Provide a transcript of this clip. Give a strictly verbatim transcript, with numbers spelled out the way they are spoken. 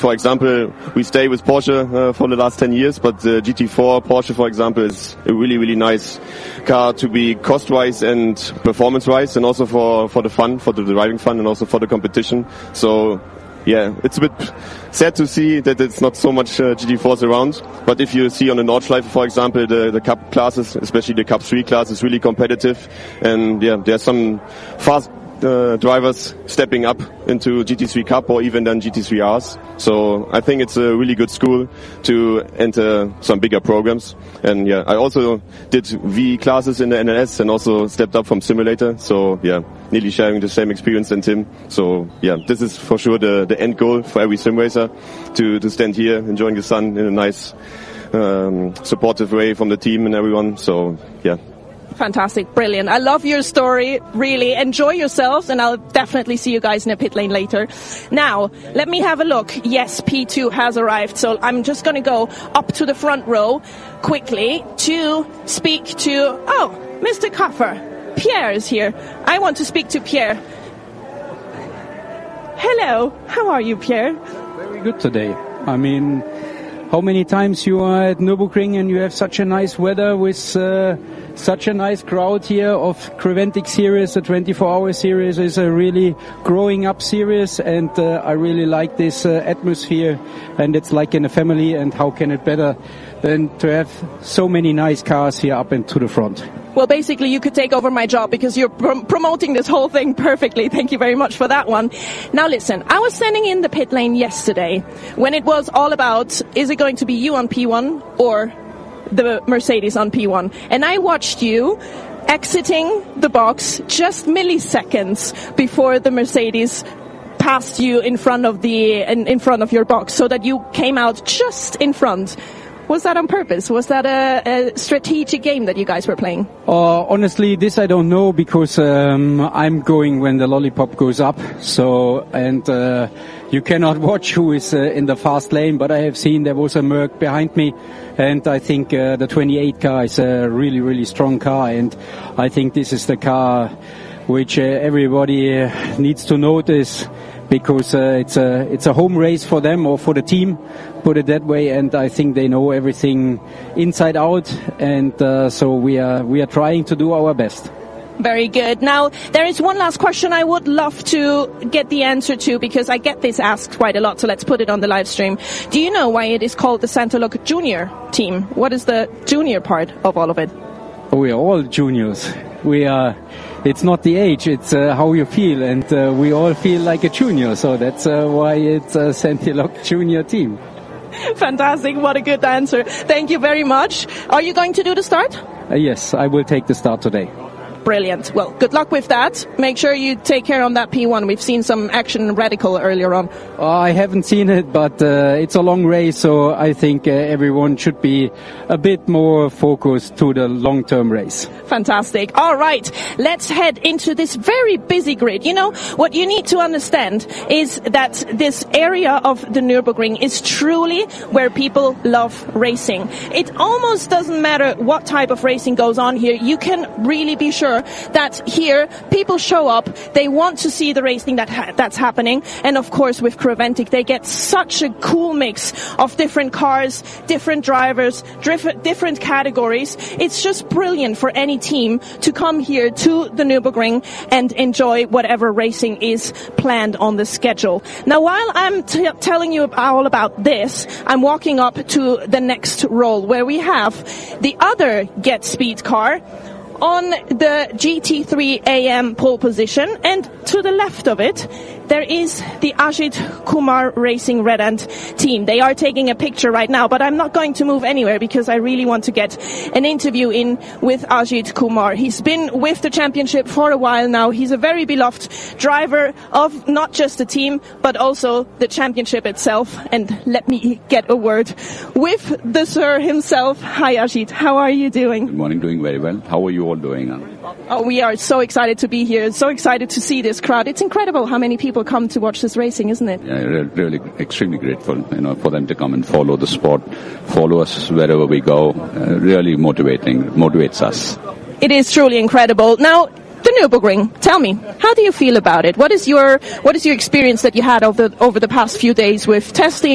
for example, we stay with Porsche uh, for the last ten years, but the G T four Porsche, for example, is a really, really nice car to be cost-wise and performance-wise, and also for, for the fun, for the driving fun, and also for the competition. So, yeah, it's a bit sad to see that it's not so much uh, G T fours around. But if you see on the Nordschleife, for example, the, the Cup classes, especially the Cup three class, is really competitive. And yeah, there are some fast uh, drivers stepping up into G T three Cup or even then G T three Rs. So I think it's a really good school to enter some bigger programs. And yeah, I also did V classes in the N L S and also stepped up from simulator. So yeah, nearly sharing the same experience than Tim. So yeah, this is for sure the, the end goal for every sim racer, to, to stand here enjoying the sun in a nice, um, supportive way from the team and everyone. So yeah. Fantastic, brilliant. I love your story, really. Enjoy yourselves, and I'll definitely see you guys in the pit lane later. Now, let me have a look. Yes, P two has arrived, so I'm just going to go up to the front row quickly to speak to, oh, Mister Kaffer. Pierre is here. I want to speak to Pierre. Hello, how are you, Pierre? Very good today. I mean, how many times you are at Nürburgring and you have such a nice weather with uh, such a nice crowd here of Creventic series. The twenty-four hour series is a really growing up series, and uh, I really like this uh, atmosphere, and it's like in a family, and how can it better than to have so many nice cars here up and to the front. Well, basically, you could take over my job because you're pr- promoting this whole thing perfectly. Thank you very much for that one. Now, listen, I was standing in the pit lane yesterday when it was all about, is it going to be you on P one or the Mercedes on P one? And I watched you exiting the box just milliseconds before the Mercedes passed you in front of the in, in front of your box, so that you came out just in front. Was that on purpose? Was that a, a strategic game that you guys were playing? Uh, honestly, this I don't know, because um, I'm going when the lollipop goes up. So, and uh, you cannot watch who is uh, in the fast lane, but I have seen there was a Merc behind me, and I think uh, the twenty-eight car is a really, really strong car, and I think this is the car which uh, everybody uh, needs to notice, because uh, it's a it's a home race for them, or for the team, put it that way, and I think they know everything inside out, and uh, so we are we are trying to do our best. Very good. Now, there is one last question I would love to get the answer to, because I get this asked quite a lot, so let's put it on the live stream. Do you know why it is called the Santalog Junior team? What is the junior part of all of it? We are all juniors. We are. It's not the age, it's uh, how you feel, and uh, we all feel like a junior, so that's uh, why it's a Santalog Junior team. Fantastic, what a good answer. Thank you very much. Are you going to do the start? Uh, yes, I will take the start today. Brilliant. Well, good luck with that. Make sure you take care on that P one. We've seen some action Radical earlier on. Oh, I haven't seen it, but uh, it's a long race, so I think uh, everyone should be a bit more focused to the long-term race. Fantastic. All right, let's head into this very busy grid. You know, what you need to understand is that this area of the Nürburgring is truly where people love racing. It almost doesn't matter what type of racing goes on here. You can really be sure that here people show up, they want to see the racing that ha- that's happening, and of course with Creventic they get such a cool mix of different cars, different drivers, diff- different categories. It's just brilliant for any team to come here to the Nürburgring and enjoy whatever racing is planned on the schedule. Now, while I'm t- telling you all about this, I'm walking up to the next roll where we have the other Get Speed car on the G T three A M pole position, and to the left of it there is the Ajit Kumar Racing Red Ant team. They are taking a picture right now, but I'm not going to move anywhere because I really want to get an interview in with Ajit Kumar. He's been with the championship for a while now. He's a very beloved driver of not just the team, but also the championship itself. And let me get a word with the sir himself. Hi Ajit, how are you doing? Good morning, doing very well. How are you all doing? Oh, we are so excited to be here, so excited to see this crowd. It's incredible how many people come to watch this racing, isn't it? Yeah, really extremely grateful, you know, for them to come and follow the sport, follow us wherever we go. Uh, really motivating, motivates us. It is truly incredible. Now, the Nürburgring, tell me, how do you feel about it? What is your what is your experience that you had over the, over the past few days with testing